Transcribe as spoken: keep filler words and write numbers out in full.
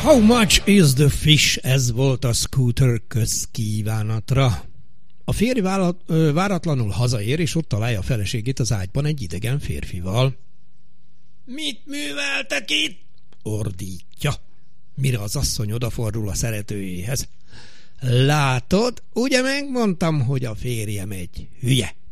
How much is the fish? Ez volt a Scooter közkívánatra. A férj várat, ö, váratlanul hazaér, és ott találja a feleségét az ágyban egy idegen férfival. Mit műveltek itt? Ordítja. Mire az asszony odafordul a szeretőjéhez. Látod, ugye megmondtam, hogy a férjem egy hülye.